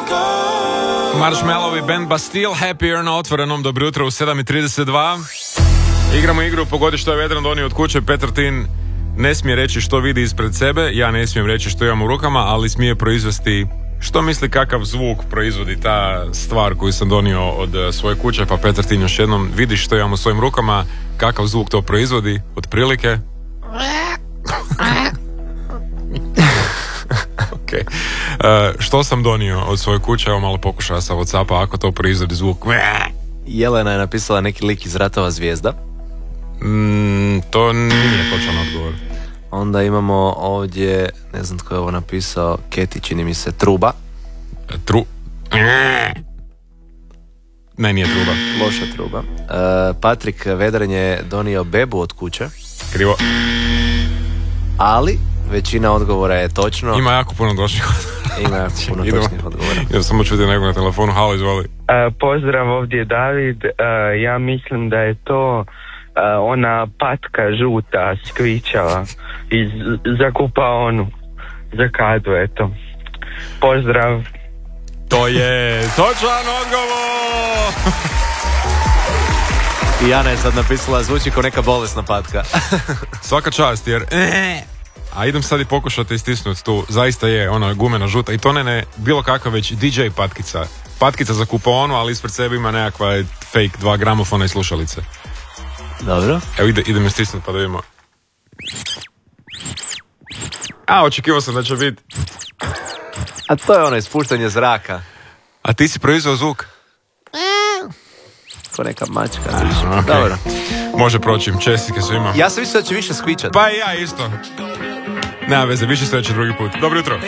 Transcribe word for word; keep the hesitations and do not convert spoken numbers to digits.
Marshmallow i band Bastille, Happier na otvorenom. Dobro jutro u sedam i trideset dva. Igramo igru Pogodi što je Vedran donio od kuće. Petar Tin ne smije reći što vidi ispred sebe, ja ne smijem reći što imam u rukama, ali smije proizvesti što misli kakav zvuk proizvodi ta stvar koju sam donio od svoje kuće. Pa Petar Tin, još jednom, vidiš što imam u svojim rukama, kakav zvuk to proizvodi, otprilike. Okay. Uh, što sam donio od svoje kuće, evo malo pokušao sa Whatsappa, ako to proizvodi zvuk. Jelena je napisala neki lik iz Ratova zvijezda. Mm, to nije točan odgovor. Onda imamo ovdje, ne znam tko je ovo napisao, Keti, čini mi se, truba. Tru... Ne, nije truba. Loša truba. Uh, Patrik Vedran je donio bebu od kuće. Krivo. Ali većina odgovora je točno. Ima jako puno točnih odgovora. Ima jako puno točnih odgovora. Ja samo čuti nekog na telefonu. Halo, izvoli. Uh, pozdrav, ovdje je David. Uh, ja mislim da je to uh, ona patka žuta skvičava iz, za kupaonu. Za kadu, eto. Pozdrav. To je točan odgovor! I Jana je sad napisala, zvuči kao neka bolesna patka. Svaka čast, jer... A idem sad i pokušati istisnuti tu. Zaista je ona gumena žuta. I to ne, ne bilo kakva već D J patkica. Patkica za kupaonu, ali ispred sebe ima nekakva fake dva gramofona i slušalice. Dobro. Evo ide, idem je stisnuti pa da vidimo. A, očekivao sam da će biti. A to je ono ispuštanje zraka. A ti si proizveo zvuk? Ko neka mačka. A, okay. Dobro. Može proći, čestitke svima. Ja sam mislio da će više skvičati. Pa i ja isto. Nema veze, više sreće drugi put. Dobro jutro.